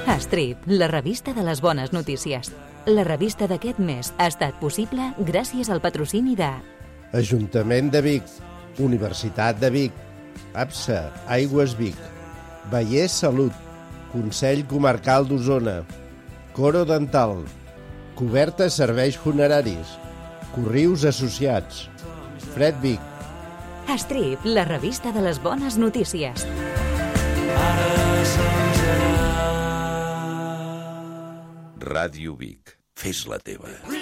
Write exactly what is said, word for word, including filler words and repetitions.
Strip, la revista de les bones notícies. La revista d'aquest mes ha estat possible gràcies al patrocini de Ajuntament de Vic, Universitat de Vic, APSA, Aigües Vic, Vallès Salut, Consell Comarcal d'Osona, Coro Dental, Coberta Serveis Funeraris, Corrius Associats, Fred Vic. Strip, la revista de les bones notícies. Ràdio Vic. Fes la teva.